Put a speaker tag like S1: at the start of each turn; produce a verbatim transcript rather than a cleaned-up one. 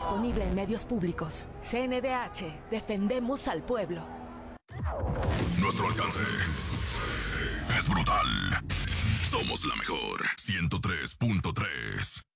S1: disponible en medios públicos. C N D H, defendemos al pueblo.
S2: Nuestro alcance es brutal. Somos la mejor. ciento tres punto tres.